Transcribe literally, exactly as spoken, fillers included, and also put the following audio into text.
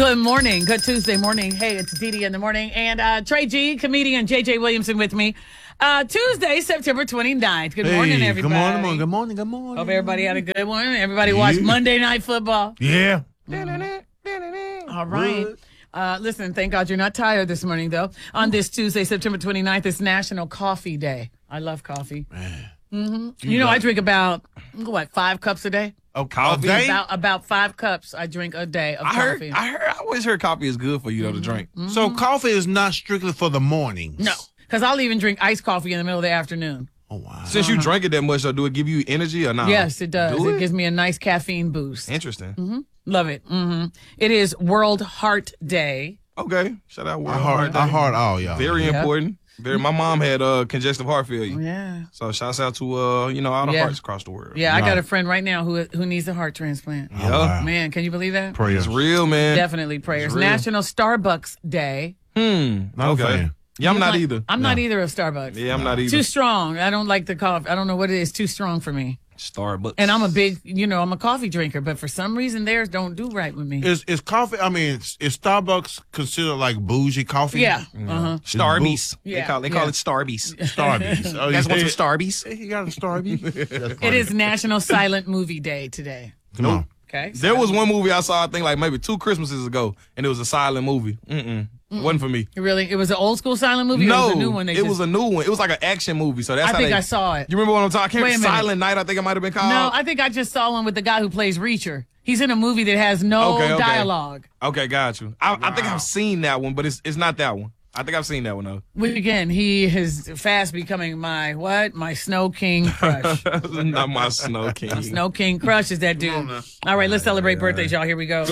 Good morning. Good Tuesday morning. Hey, it's Dee Dee in the morning. And uh, Trey G, comedian J J Williamson with me. Uh, Tuesday, September twenty-ninth. Good hey, morning, everybody. Good morning, good morning, good morning. Hope everybody had a good one. Everybody yeah. watched Monday Night Football. Yeah. Mm-hmm. All right. Uh, listen, thank God you're not tired this morning, though. On this Tuesday, September twenty-ninth, it's National Coffee Day. I love coffee. Man. Mm-hmm. You, you know, I drink about, what, five cups a day? Oh, coffee? About, about five cups I drink a day of I coffee. Heard, I heard. I always heard coffee is good for you, though, to drink. Mm-hmm. So coffee is not strictly for the mornings? No, because I'll even drink iced coffee in the middle of the afternoon. Oh, wow. Since you drink it that much, though, do it give you energy or not? Yes, it does. Do it? it gives me a nice caffeine boost. Interesting. Mm-hmm. Love it. Mm-hmm. It is World Heart Day. Okay. Shout out World I Heart heart, Day. I heart all y'all. Very yep. important. Very. My mom had uh, congestive heart failure. Yeah. So shouts out to uh, you know all the yeah. hearts across the world. Yeah, I Right. got a friend right now who who needs a heart transplant. Yeah. Oh, wow. Man, can you believe that? Prayers. It's real, man. Definitely prayers. It's real. National Starbucks Day. Hmm. Not a Okay. fan. Yeah, I'm You're not like- either. I'm No. not either of Starbucks. Yeah, I'm not either. Too strong. I don't like the coffee. I don't know what it is. Too strong for me. Starbucks. And I'm a big, you know, I'm a coffee drinker, but for some reason theirs don't do right with me. Is is coffee, I mean, is, is Starbucks considered like bougie coffee? Yeah. Uh-huh. Starbies. Yeah, They call they call yeah. it Starbies. Starbies. Oh, You guys want yeah. some Starbies? Hey, you got a Starbies? That's It funny. is National Silent Movie Day today. Come on. Okay. There was one movie I saw, I think like maybe two Christmases ago, and it was a silent movie. Mm-mm. It wasn't for me. Really? It was an old school silent movie or No, it was a new one? They it just- was a new one. It was like an action movie. So that's I how think they, I saw it. You remember what I'm talking? Wait a minute. Silent Night, I think it might have been called. No, I think I just saw one with the guy who plays Reacher. He's in a movie that has no Okay, okay. dialogue. Okay, got you. I, I think I've seen that one, but it's it's not that one. I think I've seen that one though. Which again, he is fast becoming my what? My Snow King crush. Not my Snow King. Snow King crush is that dude. All right, let's celebrate birthdays, y'all. Here we go.